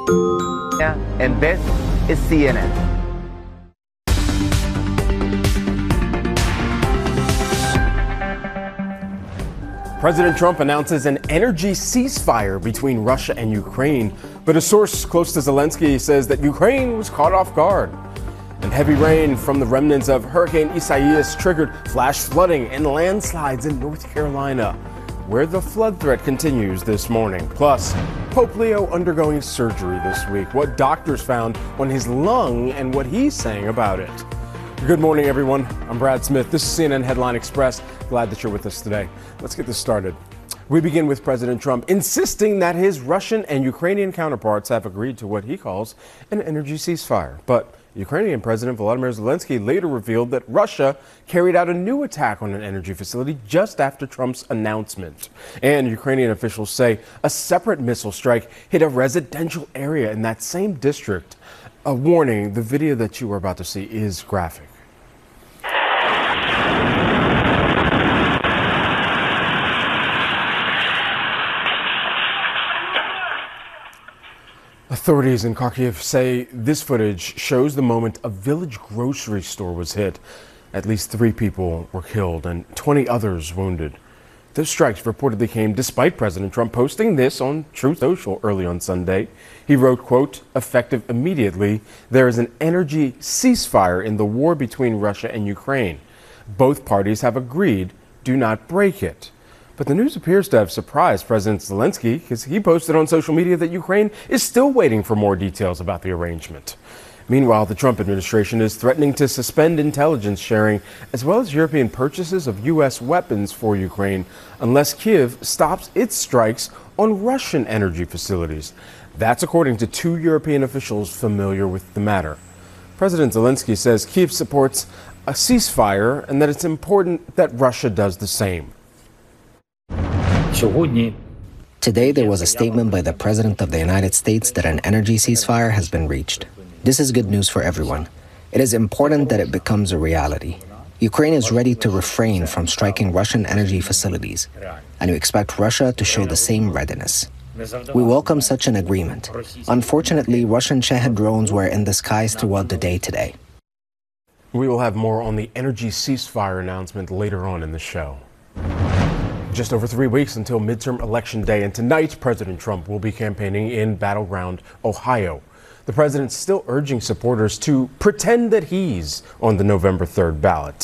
And this is CNN. President Trump announces an energy ceasefire between Russia and Ukraine, but a source close to Zelensky says that Ukraine was caught off guard. And heavy rain from the remnants of Hurricane Isaias triggered flash flooding and landslides in North Carolina, where the flood threat continues this morning. Plus, Pope Leo undergoing surgery this week, what doctors found on his lung and what he's saying about it. Good morning, everyone. I'm Brad Smith. This is CNN Headline Express. Glad that you're with us today. Let's get this started. We begin with President Trump insisting that his Russian and Ukrainian counterparts have agreed to what he calls an energy ceasefire. But Ukrainian President Volodymyr Zelensky later revealed that Russia carried out a new attack on an energy facility just after Trump's announcement. And Ukrainian officials say a separate missile strike hit a residential area in that same district. A warning, the video that you are about to see is graphic. Authorities in Kharkiv say this footage shows the moment a village grocery store was hit. At least 3 people were killed and 20 others wounded. Those strikes reportedly came despite President Trump posting this on Truth Social early on Sunday. He wrote, quote, effective immediately, there is an energy ceasefire in the war between Russia and Ukraine. Both parties have agreed, do not break it. But the news appears to have surprised President Zelensky because he posted on social media that Ukraine is still waiting for more details about the arrangement. Meanwhile, the Trump administration is threatening to suspend intelligence sharing as well as European purchases of U.S. weapons for Ukraine unless Kyiv stops its strikes on Russian energy facilities. That's according to 2 European officials familiar with the matter. President Zelensky says Kyiv supports a ceasefire and that it's important that Russia does the same. Today, there was a statement by the President of the United States that an energy ceasefire has been reached. This is good news for everyone. It is important that it becomes a reality. Ukraine is ready to refrain from striking Russian energy facilities, and we expect Russia to show the same readiness. We welcome such an agreement. Unfortunately, Russian Shahed drones were in the skies throughout the day today. We will have more on the energy ceasefire announcement later on in the show. Just over 3 weeks until midterm election day, and tonight President Trump will be campaigning in battleground Ohio. The president's still urging supporters to pretend that he's on the November 3rd ballot.